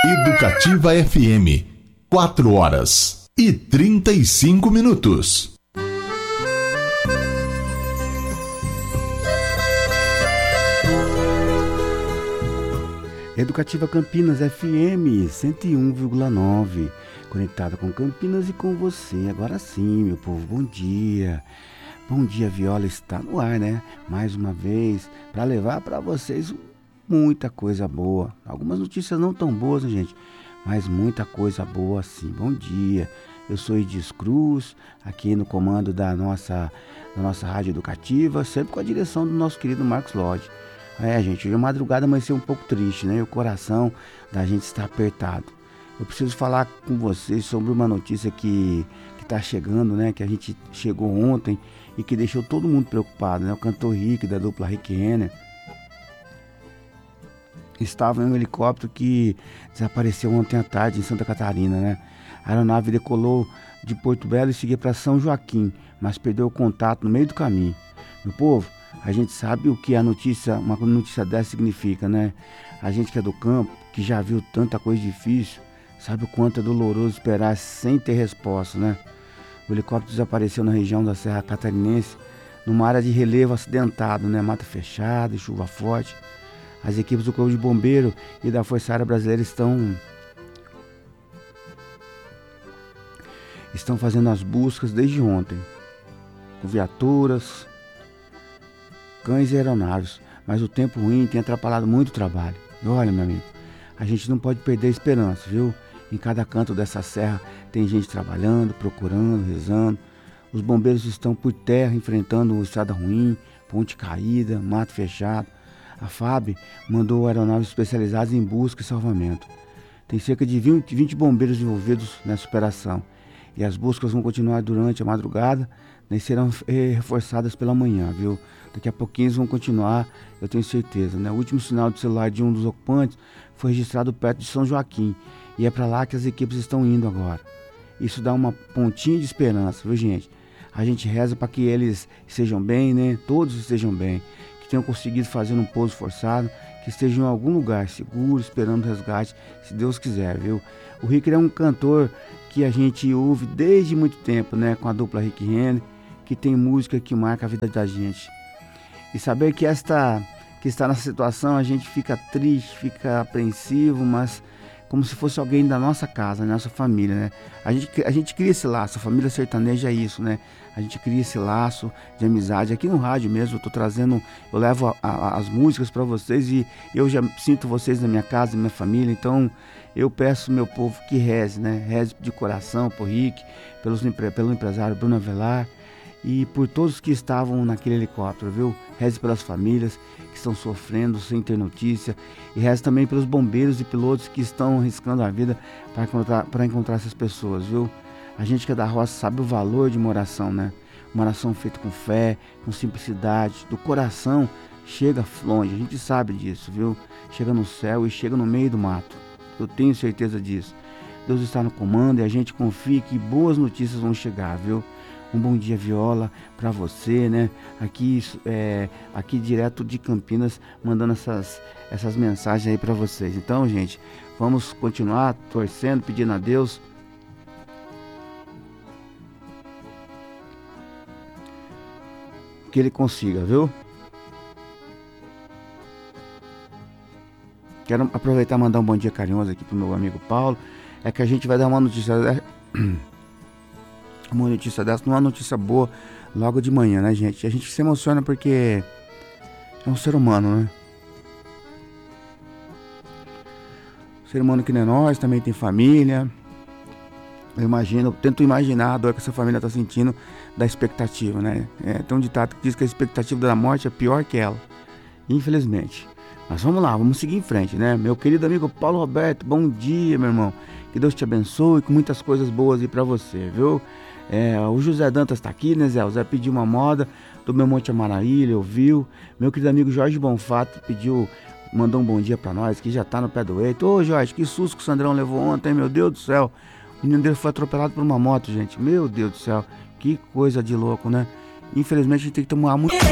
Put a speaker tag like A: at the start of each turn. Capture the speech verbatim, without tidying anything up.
A: Educativa F M, quatro horas e trinta e cinco minutos.
B: Educativa Campinas F M cento e um vírgula nove, conectada com Campinas e com você. Agora sim, meu povo, bom dia. Bom dia, Viola está no ar, né? Mais uma vez, para levar para vocês muita coisa boa. Algumas notícias não tão boas, né, gente? Mas muita coisa boa sim. Bom dia. Eu sou Edis Cruz, aqui no comando da nossa, da nossa rádio educativa, sempre com a direção do nosso querido Marcos Lodge. É, gente, hoje a madrugada amanheceu um pouco triste, né? E o coração da gente está apertado. Eu preciso falar com vocês sobre uma notícia que que está chegando, né? Que a gente chegou ontem e que deixou todo mundo preocupado, né? O cantor Rick, da dupla Rick Renner, estava em um helicóptero que desapareceu ontem à tarde em Santa Catarina, né? A aeronave decolou de Porto Belo e seguia para São Joaquim, mas perdeu o contato no meio do caminho. Meu povo, a gente sabe o que a notícia, uma notícia dessa significa, né? A gente que é do campo, que já viu tanta coisa difícil, sabe o quanto é doloroso esperar sem ter resposta, né? O helicóptero desapareceu na região da Serra Catarinense, numa área de relevo acidentado, né? Mata fechada e chuva forte. As equipes do Corpo de Bombeiro e da Força Aérea Brasileira estão, estão fazendo as buscas desde ontem, com viaturas, cães e aeronaves, mas o tempo ruim tem atrapalhado muito o trabalho. E olha, meu amigo, a gente não pode perder a esperança, viu? Em cada canto dessa serra tem gente trabalhando, procurando, rezando. Os bombeiros estão por terra enfrentando estrada ruim, ponte caída, mato fechado. A F A B mandou aeronaves especializadas em busca e salvamento. Tem cerca de vinte, vinte bombeiros envolvidos nessa operação. E as buscas vão continuar durante a madrugada, né, e serão reforçadas pela manhã, viu? Daqui a pouquinho eles vão continuar, eu tenho certeza, né? O último sinal de celular de um dos ocupantes foi registrado perto de São Joaquim. E é para lá que as equipes estão indo agora. Isso dá uma pontinha de esperança, viu, gente? A gente reza para que eles estejam bem, né? Todos estejam bem. Que tenham conseguido fazer um pouso forçado, que estejam em algum lugar seguro, esperando o resgate, se Deus quiser, viu? O Rick é um cantor que a gente ouve desde muito tempo, né? Com a dupla Rick Renner, que tem música que marca a vida da gente. E saber que esta que está nessa situação, a gente fica triste, fica apreensivo, mas como se fosse alguém da nossa casa, da nossa família, né? A gente, a gente cria esse laço, a família sertaneja é isso, né? A gente cria esse laço de amizade. Aqui no rádio mesmo, eu tô trazendo, eu levo a, a, as músicas para vocês e eu já sinto vocês na minha casa, na minha família, então eu peço meu povo que reze, né? Reze de coração por Rick, pelos, pelo empresário Bruno Avelar e por todos que estavam naquele helicóptero, viu? Reze pelas famílias que estão sofrendo sem ter notícia e reze também pelos bombeiros e pilotos que estão arriscando a vida para encontrar, para encontrar essas pessoas, viu? A gente que é da roça sabe o valor de uma oração, né? Uma oração feita com fé, com simplicidade, do coração, chega longe, a gente sabe disso, viu? Chega no céu e chega no meio do mato. Eu tenho certeza disso. Deus está no comando e a gente confia que boas notícias vão chegar, viu? Um bom dia, Viola, para você, né? Aqui, é, aqui direto de Campinas, mandando essas, essas mensagens aí para vocês. Então, gente, vamos continuar torcendo, pedindo a Deus que ele consiga, viu? Quero aproveitar e mandar um bom dia carinhoso aqui pro meu amigo Paulo. É que a gente vai dar uma notícia uma notícia dessa, não é uma notícia boa logo de manhã, né, gente? A gente se emociona porque é um ser humano, né? Ser humano que nem nós, também tem família. Eu imagino, eu tento imaginar a dor que essa família está sentindo da expectativa, né? É, tem um ditado que diz que a expectativa da morte é pior que ela, infelizmente. Mas vamos lá, vamos seguir em frente, né? Meu querido amigo Paulo Roberto, bom dia, meu irmão. Que Deus te abençoe com muitas coisas boas aí pra você, viu? É, o José Dantas tá aqui, né, Zé? O Zé pediu uma moda do meu Monte Amaraí, ele ouviu. Meu querido amigo Jorge Bonfato pediu, mandou um bom dia pra nós, que já tá no pé do eito. Ô, Jorge, que susto que o Sandrão levou ontem, meu Deus do céu. O menino dele foi atropelado por uma moto, gente. Meu Deus do céu, que coisa de louco, né? Infelizmente a gente tem que tomar muito